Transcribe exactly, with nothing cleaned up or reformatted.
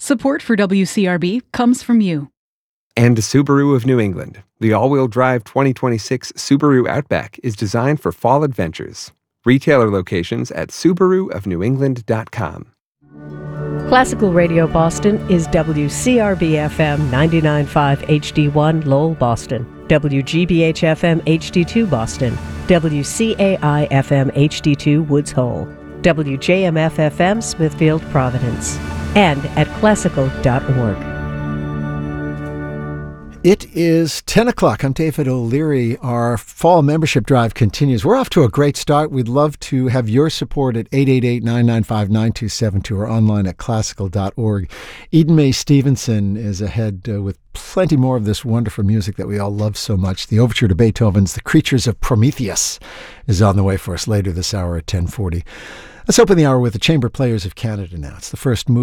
Support for W C R B comes from you. And Subaru of New England. The all-wheel drive twenty twenty-six Subaru Outback is designed for fall adventures. Retailer locations at subaru of new england dot com. Classical Radio Boston is W C R B F M ninety-nine point five H D one Lowell, Boston, W G B H F M H D two Boston, W C A I F M H D two Woods Hole, W J M F F M Smithfield, Providence, and at classical dot org. It is ten o'clock. I'm David O'Leary. Our fall membership drive continues. We're off to a great start. We'd love to have your support at eight eight eight, nine nine five, nine two seven two or online at classical dot org. Eden Mae Stevenson is ahead uh, with plenty more of this wonderful music that we all love so much. The overture to Beethoven's The Creatures of Prometheus is on the way for us later this hour at ten forty. Let's open the hour with the Chamber Players of Canada now. It's the first move.